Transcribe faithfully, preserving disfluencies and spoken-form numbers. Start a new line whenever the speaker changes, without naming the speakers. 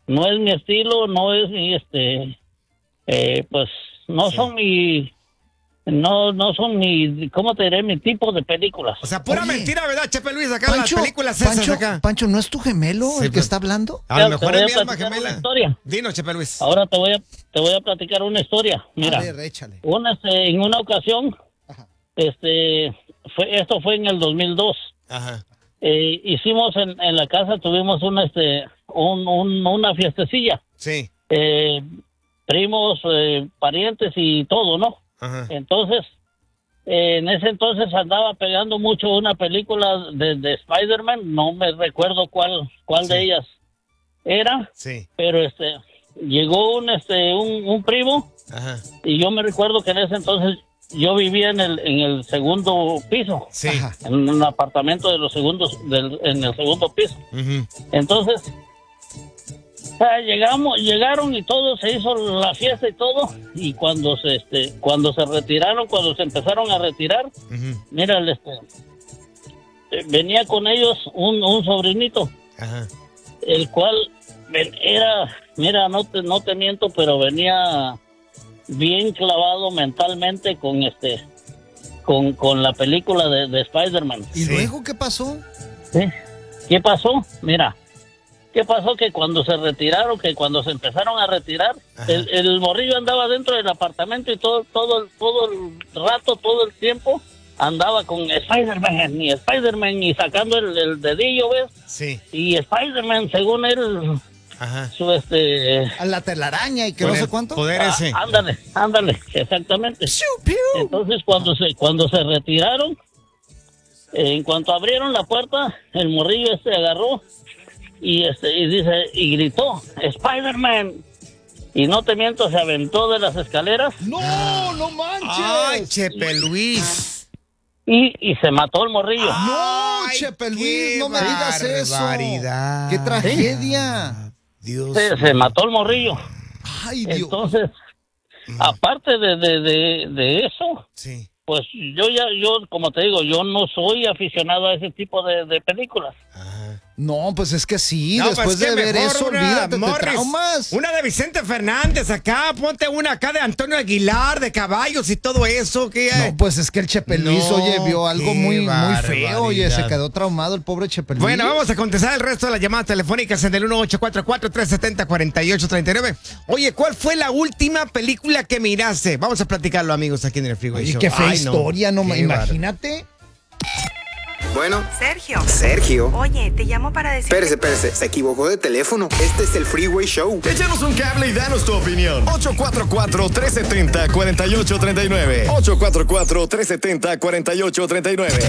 no es mi estilo, no es mi, este, eh, pues, no sí. son mi... No, no son mi, ¿cómo te diré? Mi tipo de películas.
O sea, pura
Oye,
mentira, ¿verdad, Chepe Luis? Acá
Pancho,
las películas esas
Pancho,
acá.
Pancho, ¿no es tu gemelo
Sí,
el que
pero...
está hablando?
A lo mejor es mi
a
alma gemela.
Historia.
Dinos, Chepe Luis.
Ahora te voy a, te voy a platicar una historia. Mira,
a ver, échale.
Una, este, en una ocasión,
Ajá.
este, fue, esto fue en el dos mil dos.
Ajá.
Eh, hicimos en, en la casa, tuvimos un, este, un, un, una fiestecilla.
Sí.
Eh, primos, eh, parientes y todo, ¿no?
Ajá.
Entonces, eh, en ese entonces andaba pegando mucho una película de, de Spider-Man, no me recuerdo cuál, cuál
sí.
de ellas era,
sí.
pero este, llegó un, este, un, un primo. Ajá. Y yo me recuerdo que en ese entonces yo vivía en el, en el segundo piso,
sí.
en un apartamento de los segundos, del, en el segundo piso. Uh-huh. Entonces, ah, llegamos, llegaron y todo, se hizo la fiesta y todo, y cuando se, este, cuando se retiraron, cuando se empezaron a retirar, uh-huh. mira, el, este, venía con ellos un, un sobrinito, ajá. el cual era, mira, no te, no te miento, pero venía bien clavado mentalmente con este, con, con la película de, de Spider-Man.
¿Y sí. luego qué pasó?
¿Sí? ¿Qué pasó? Mira, ¿qué pasó? Que cuando se retiraron, que cuando se empezaron a retirar, el, el morrillo andaba dentro del apartamento y todo, todo, todo el rato, todo el tiempo, andaba con Spider-Man y Spider-Man y sacando el, el dedillo, ¿ves?
Sí.
Y Spider-Man, según él, ajá. su este...
a la telaraña y que no sé cuánto.
Poder
ah,
ese.
Ándale, ándale, exactamente. Entonces, cuando se, cuando se retiraron, en cuanto abrieron la puerta, el morrillo este agarró y este y dice y gritó Spider-Man, y no te miento, se aventó de las escaleras.
No, no manches.
Ay, Chepe Luis.
Y, y se mató el morrillo.
No,
Ay,
Chepe Luis, no me digas eso.
Barbaridad.
Qué tragedia.
Dios.
Se, se mató el morrillo.
Ay, Dios.
Entonces, mm. aparte de, de, de, de eso,
sí.
pues yo ya, yo como te digo, yo no soy aficionado a ese tipo de, de películas.
Ajá.
No, pues es que sí,
no,
después
pues
de ver eso,
una,
olvídate
Morris,
de traumas.
Una de Vicente Fernández acá, ponte una acá de Antonio Aguilar, de caballos y todo eso. Que
no, pues es que el Chepe Luis, no, oye, vio algo muy, muy feo, oye, se quedó traumado el pobre Chepe Luis.
Bueno, vamos a contestar el resto de las llamadas telefónicas en el uno ocho cuatro cuatro, tres siete cero, cuatro ocho tres nueve. Oye, ¿cuál fue la última película que miraste? Vamos a platicarlo, amigos, aquí en el Freeway
Show.
Show.
Qué fea Ay, historia, no, no imagínate.
Bueno.
Sergio.
Sergio.
Oye, te llamo para decir...
Espérese, espérese, se equivocó de teléfono. Este es el Freeway Show.
Échanos un cable y danos tu opinión. ocho cuatro cuatro, tres siete cero, cuatro ocho tres nueve. ocho cuatro cuatro, tres siete cero, cuatro ocho tres nueve.